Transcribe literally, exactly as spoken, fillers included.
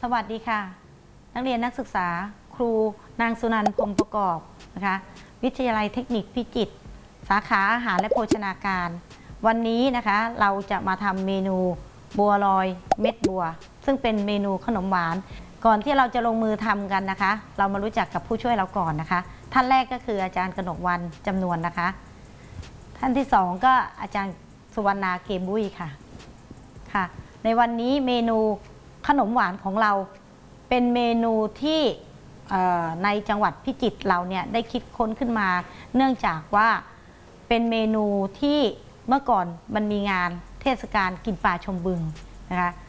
สวัสดีค่ะนักเรียนนักศึกษาครูนางสุนันท์พรหมประกอบนะคะวิทยาลัยเทคนิคพิจิตรสาขาอาหารและโภชนาการวันนี้นะคะเราจะมาทำเมนูบัวลอยเม็ดบัวซึ่งเป็นเมนูขนมหวานก่อนที่เราจะลงมือทำกันนะคะเรามารู้จักกับผู้ช่วยเราก่อนนะคะท่านแรกก็คืออาจารย์กนกวรรณจำนวนนะคะท่านที่สองก็อาจารย์สุวรรณาเกมบุ้ยค่ะค่ะในวันนี้เมนูขนมหวานของเราเป็นเมนูที่ในจังหวัดพิจิตรเราเนี่ยได้คิดค้นขึ้นมาเนื่องจากว่าเป็นเมนูที่เมื่อก่อนมันมีงานเทศกาลกินปลาชมบึงนะคะ